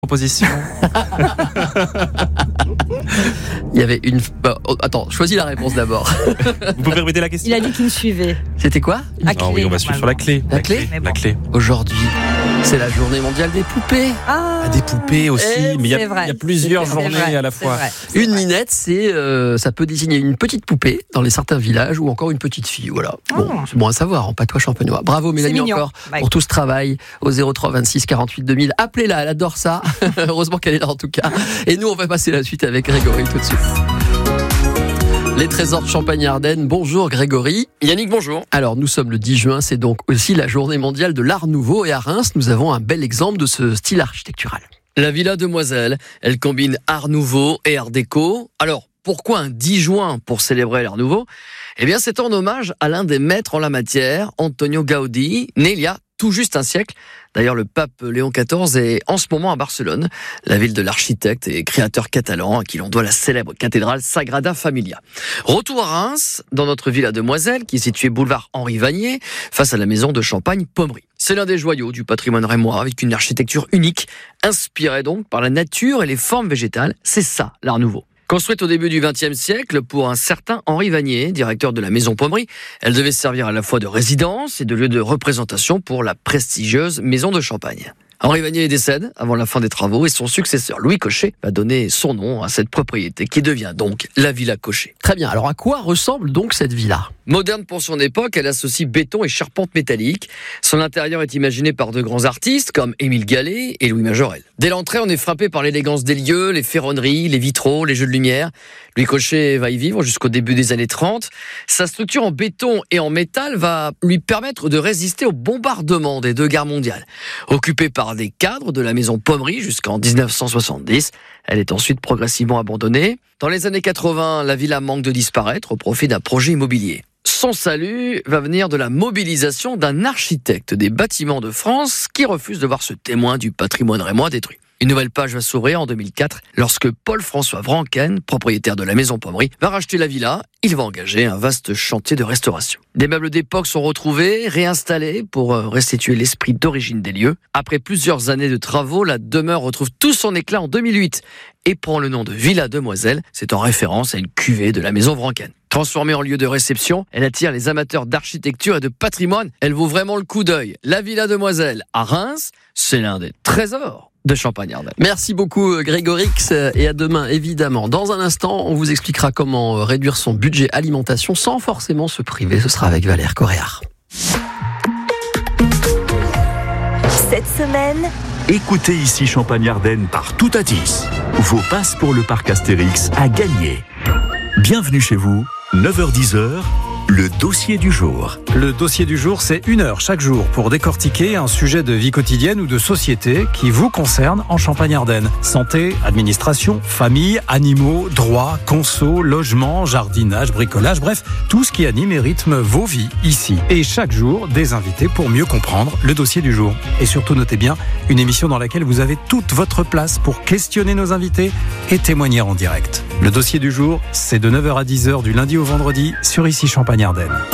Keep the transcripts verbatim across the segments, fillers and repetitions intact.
Proposition. Il y avait une... Bah, oh, attends, choisis la réponse d'abord. Vous pouvez répéter la question? Il a dit qu'il me suivait. C'était quoi? La Ah oui, on va suivre sur la clé. La clé Mais bon. La clé. Aujourd'hui, c'est la journée mondiale des poupées. Ah, Ah, des poupées aussi, Eh, mais il y, c'est a- vrai. il y a plusieurs C'est journées vrai, à la c'est fois. vrai, c'est Une vrai. ninette, c'est, euh, ça peut désigner une petite poupée dans les certains villages ou encore une petite fille. Voilà. Bon, Oh. c'est bon à savoir en patois champenois. Bravo Mélanie C'est mignon. encore Bye. pour tout ce travail au zéro trois vingt-six quarante-huit deux mille. Appelez-la, elle adore ça. Heureusement qu'elle est là en tout cas. Et nous, on va passer la suite avec Grégory tout de suite. Les trésors de Champagne-Ardenne. Bonjour Grégory. Yannick, bonjour. Alors, nous sommes le dix juin, c'est donc aussi la journée mondiale de l'art nouveau. Et à Reims, nous avons un bel exemple de ce style architectural. La Villa Demoiselle, elle combine art nouveau et art déco. Alors, pourquoi un dix juin pour célébrer l'art nouveau? Eh bien, c'est en hommage à l'un des maîtres en la matière, Antonio Gaudí, né il y a tout juste un siècle. D'ailleurs, le pape Léon quatorze est en ce moment à Barcelone, la ville de l'architecte et créateur catalan à qui l'on doit la célèbre cathédrale Sagrada Familia. Retour à Reims, dans notre Villa Demoiselle, qui est située boulevard Henri Vanier, face à la maison de Champagne-Pommery. C'est l'un des joyaux du patrimoine rémois, avec une architecture unique, inspirée donc par la nature et les formes végétales. C'est ça, l'art nouveau. Construite au début du vingtième siècle pour un certain Henri Vanier, directeur de la maison Pommery, elle devait servir à la fois de résidence et de lieu de représentation pour la prestigieuse maison de Champagne. Henri Vanier décède avant la fin des travaux et son successeur Louis Cochet va donner son nom à cette propriété qui devient donc la Villa Cochet. Très bien. Alors, à quoi ressemble donc cette villa? Moderne pour son époque, elle associe béton et charpente métallique. Son intérieur est imaginé par de grands artistes comme Émile Gallet et Louis Majorel. Dès l'entrée, on est frappé par l'élégance des lieux, les ferronneries, les vitraux, les jeux de lumière. Louis Cochet va y vivre jusqu'au début des années trente. Sa structure en béton et en métal va lui permettre de résister au bombardement des deux guerres mondiales. Occupée par des cadres de la maison Pommery jusqu'en dix-neuf cent soixante-dix, elle est ensuite progressivement abandonnée. Dans les années quatre-vingts, la villa manque de disparaître au profit d'un projet immobilier. Son salut va venir de la mobilisation d'un architecte des bâtiments de France qui refuse de voir ce témoin du patrimoine rémois détruit. Une nouvelle page va s'ouvrir en deux mille quatre lorsque Paul-François Vrancken, propriétaire de la maison Pommery, va racheter la villa. Il va engager un vaste chantier de restauration. Des meubles d'époque sont retrouvés, réinstallés pour restituer l'esprit d'origine des lieux. Après plusieurs années de travaux, la demeure retrouve tout son éclat en deux mille huit et prend le nom de Villa Demoiselle. C'est en référence à une cuvée de la maison Vrancken. Transformée en lieu de réception, elle attire les amateurs d'architecture et de patrimoine. Elle vaut vraiment le coup d'œil. La Villa Demoiselle à Reims, c'est l'un des trésors de Champagne-Ardenne. Merci beaucoup Grégorix et à demain évidemment. Dans un instant, on vous expliquera comment réduire son budget alimentation sans forcément se priver. Ce sera avec Valère Coréard. Cette semaine, Écoutez ici Champagne-Ardenne par Toutatis. Vos passes pour le parc Astérix à gagner. Bienvenue chez vous, neuf heures dix, le dossier du jour. Le dossier du jour, c'est une heure chaque jour pour décortiquer un sujet de vie quotidienne ou de société qui vous concerne en Champagne-Ardenne. Santé, administration, famille, animaux, droit, conso, logement, jardinage, bricolage, bref, tout ce qui anime et rythme vos vies ici. Et chaque jour, des invités pour mieux comprendre le dossier du jour. Et surtout, notez bien, une émission dans laquelle vous avez toute votre place pour questionner nos invités et témoigner en direct. Le dossier du jour, c'est de neuf heures à dix heures du lundi au vendredi sur Ici Champagne-Ardenne.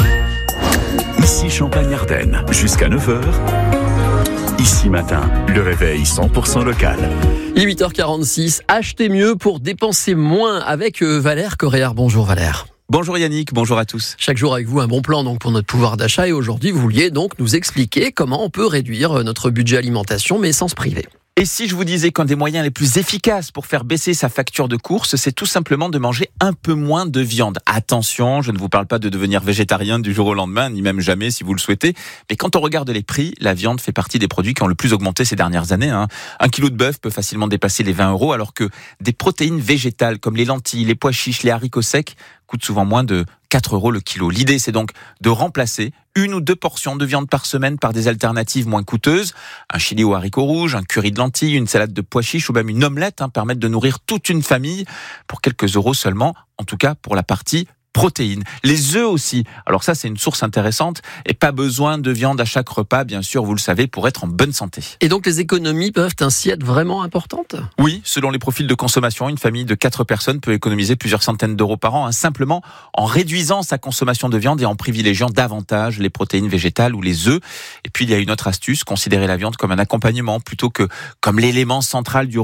Ici Champagne-Ardenne, jusqu'à neuf heures. Ici matin, le réveil cent pour cent local. Il est huit heures quarante-six. Achetez mieux pour dépenser moins avec Valère Coréard. Bonjour Valère. Bonjour Yannick, bonjour à tous. Chaque jour avec vous, un bon plan donc pour notre pouvoir d'achat. Et aujourd'hui, vous vouliez donc nous expliquer comment on peut réduire notre budget alimentation, mais sans se priver. Et si je vous disais qu'un des moyens les plus efficaces pour faire baisser sa facture de course, c'est tout simplement de manger un peu moins de viande. Attention, je ne vous parle pas de devenir végétarien du jour au lendemain, ni même jamais si vous le souhaitez. Mais quand on regarde les prix, la viande fait partie des produits qui ont le plus augmenté ces dernières années. Hein. Un kilo de bœuf peut facilement dépasser les vingt euros, alors que des protéines végétales comme les lentilles, les pois chiches, les haricots secs coûtent souvent moins de quatre euros le kilo. L'idée, c'est donc de remplacer une ou deux portions de viande par semaine par des alternatives moins coûteuses. Un chili aux haricots rouges, un curry de lentilles, une salade de pois chiches ou même une omelette hein, permettent de nourrir toute une famille pour quelques euros seulement, en tout cas pour la partie protéines. Les œufs aussi. Alors ça, c'est une source intéressante et pas besoin de viande à chaque repas, bien sûr, vous le savez, pour être en bonne santé. Et donc les économies peuvent ainsi être vraiment importantes ? Oui, selon les profils de consommation, une famille de quatre personnes peut économiser plusieurs centaines d'euros par an, hein, simplement en réduisant sa consommation de viande et en privilégiant davantage les protéines végétales ou les œufs. Et puis il y a une autre astuce, considérer la viande comme un accompagnement plutôt que comme l'élément central du